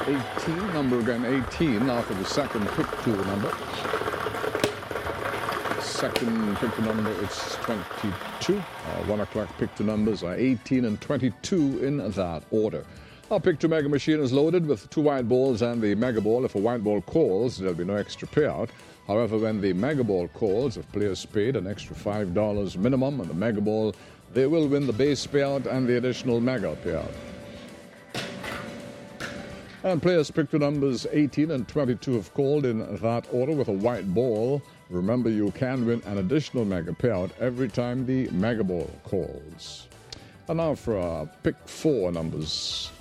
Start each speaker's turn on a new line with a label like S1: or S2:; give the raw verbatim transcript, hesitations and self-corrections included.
S1: eighteen, number again eighteen, now for the second pick to the number. Second pick to number, it's twenty-two. Our one o'clock pick to numbers are eighteen and twenty-two in that order. Our pick to mega machine is loaded with two white balls and the mega ball. If a white ball calls, there'll be no extra payout. However, when the mega ball calls, if players paid an extra five dollars minimum on the mega ball, they will win the base payout and the additional mega payout. And players picked the numbers eighteen and twenty-two have called in that order with a white ball. Remember, you can win an additional mega payout every time the mega ball calls. And now for our pick four numbers.